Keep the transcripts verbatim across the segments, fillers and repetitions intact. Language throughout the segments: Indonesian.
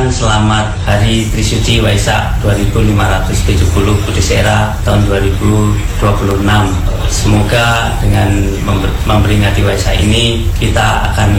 mengucapkan selamat Hari Trisuci Waisak dua ribu lima ratus tujuh puluh Buddhisera tahun dua ribu dua puluh enam. Semoga dengan memperingati Waisak ini kita akan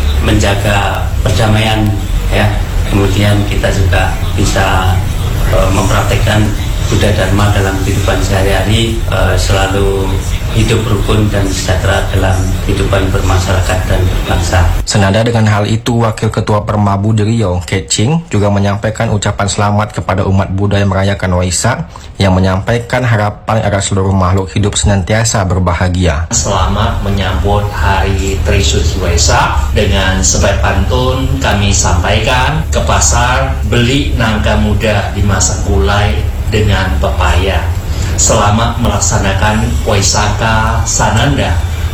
menjaga perdamaian, ya. Kemudian kita juga bisa uh, mempraktekkan Buddha Dharma dalam kehidupan sehari-hari, uh, selalu hidup rukun dan sejahtera dalam kehidupan bermasyarakat dan berbangsa. Senada dengan hal itu, Wakil Ketua Permabu di Riau, Kecing, juga menyampaikan ucapan selamat kepada umat Buddha yang merayakan Waisak, yang menyampaikan harapan agar seluruh makhluk hidup senantiasa berbahagia. Selamat menyambut Hari Trisuci Waisak. Dengan sebaik pantun kami sampaikan, ke pasar beli nangka muda di masa kulai dengan pepaya. Selamat melaksanakan Waisaka Sananda.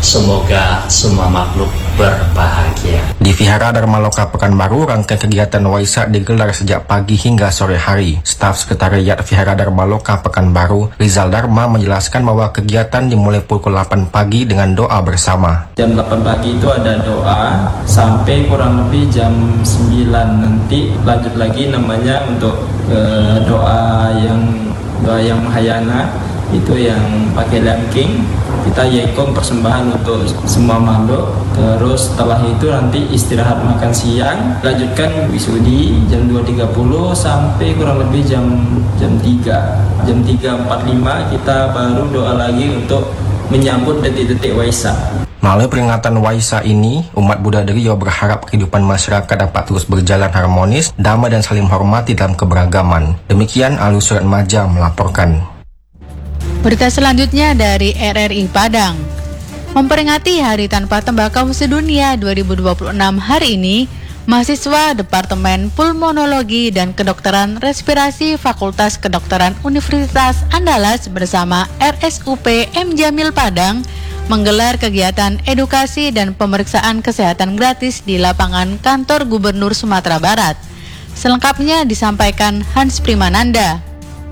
Semoga semua makhluk berbahagia. Di Vihara Dharma Loka Pekanbaru, rangkaian kegiatan Waisak digelar sejak pagi hingga sore hari. Staf Sekretariat Vihara Dharma Loka Pekanbaru, Rizal Dharma, menjelaskan bahwa kegiatan dimulai pukul delapan pagi dengan doa bersama. Jam delapan pagi itu ada doa sampai kurang lebih jam sembilan, nanti lanjut lagi namanya untuk uh, doa yang doa yang Mahayana, itu yang pakai lamking. Kita yaikom persembahan untuk semua makhluk. Terus setelah itu nanti istirahat makan siang, lanjutkan wisudi jam dua tiga puluh sampai kurang lebih jam jam tiga. Jam tiga empat puluh lima kita baru doa lagi untuk menyambut detik-detik Waisak. Melalui peringatan Waisak ini, umat Buddha di Riau berharap kehidupan masyarakat dapat terus berjalan harmonis, damai dan saling hormati dalam keberagaman. Demikian Alus Surat Maja melaporkan. Berita selanjutnya dari R R I Padang. Memperingati Hari Tanpa Tembakau Sedunia dua ribu dua puluh enam hari ini, mahasiswa Departemen Pulmonologi dan Kedokteran Respirasi Fakultas Kedokteran Universitas Andalas bersama R S U P M Jamil Padang menggelar kegiatan edukasi dan pemeriksaan kesehatan gratis di lapangan kantor Gubernur Sumatera Barat. Selengkapnya disampaikan Hans Primananda.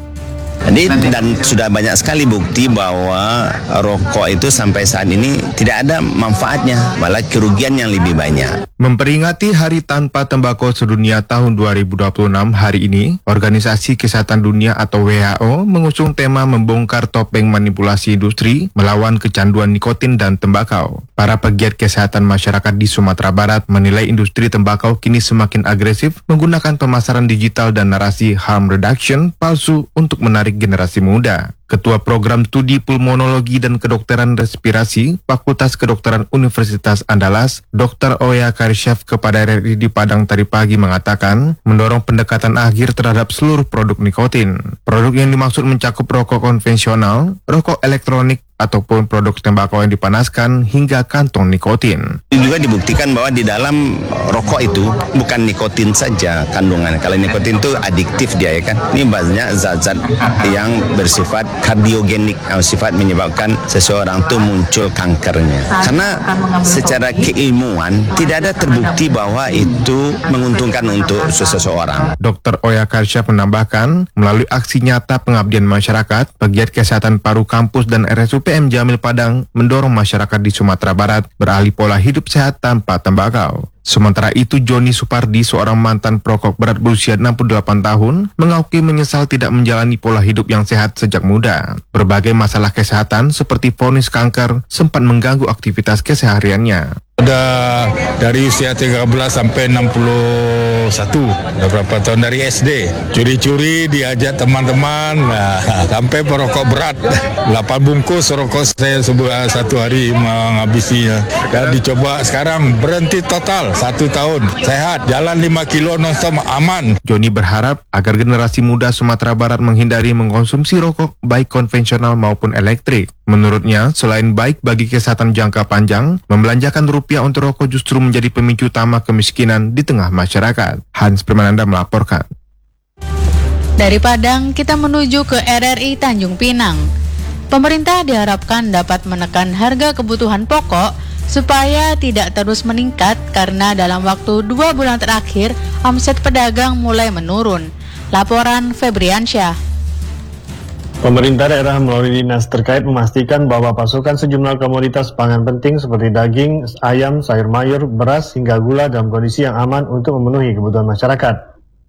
Jadi, dan sudah banyak sekali bukti bahwa rokok itu sampai saat ini tidak ada manfaatnya, malah kerugian yang lebih banyak. Memperingati Hari Tanpa Tembakau Sedunia tahun dua ribu dua puluh enam hari ini, Organisasi Kesehatan Dunia atau W H O mengusung tema membongkar topeng manipulasi industri melawan kecanduan nikotin dan tembakau. Para pegiat kesehatan masyarakat di Sumatera Barat menilai industri tembakau kini semakin agresif menggunakan pemasaran digital dan narasi harm reduction palsu untuk menarik generasi muda. Ketua Program Studi Pulmonologi dan Kedokteran Respirasi Fakultas Kedokteran Universitas Andalas, Doktor Oya Karsyaf kepada R R I di Padang tadi pagi mengatakan mendorong pendekatan akhir terhadap seluruh produk nikotin. Produk yang dimaksud mencakup rokok konvensional, rokok elektronik, ataupun produk tembakau yang dipanaskan hingga kantong nikotin. Juga dibuktikan bahwa di dalam rokok itu bukan nikotin saja kandungan. Kalau nikotin itu adiktif dia, ya kan. Ini banyak zat-zat yang bersifat kardiogenik, sifat menyebabkan seseorang itu muncul kankernya. Karena secara keilmuan tidak ada terbukti bahwa itu menguntungkan untuk seseorang. Doktor Oya Karsyaf menambahkan, melalui aksi nyata pengabdian masyarakat, pegiat kesehatan paru kampus dan R S U P M Jamil Padang mendorong masyarakat di Sumatera Barat beralih pola hidup sehat tanpa tembakau. Sementara itu, Joni Supardi, seorang mantan perokok berat berusia enam puluh delapan tahun, mengakui menyesal tidak menjalani pola hidup yang sehat sejak muda. Berbagai masalah kesehatan seperti vonis kanker sempat mengganggu aktivitas kesehariannya. Ada dari usia tiga belas sampai enam puluh satu, ada berapa tahun dari S D. Curi-curi diajak teman-teman, nah, sampai perokok berat. delapan bungkus rokok saya sebulan satu hari menghabisinya. Dan dicoba sekarang berhenti total, satu tahun. Sehat, jalan lima kilo non-stop aman. Joni berharap agar generasi muda Sumatera Barat menghindari mengkonsumsi rokok baik konvensional maupun elektrik. Menurutnya, selain baik bagi kesehatan jangka panjang, membelanjakan rupiah untuk rokok justru menjadi pemicu utama kemiskinan di tengah masyarakat. Hans Primananda melaporkan. Dari Padang, kita menuju ke R R I Tanjung Pinang. Pemerintah diharapkan dapat menekan harga kebutuhan pokok supaya tidak terus meningkat karena dalam waktu dua bulan terakhir, omset pedagang mulai menurun. Laporan Febriansyah. Pemerintah daerah melalui dinas terkait memastikan bahwa pasokan sejumlah komoditas pangan penting seperti daging, ayam, sayur mayur, beras, hingga gula dalam kondisi yang aman untuk memenuhi kebutuhan masyarakat.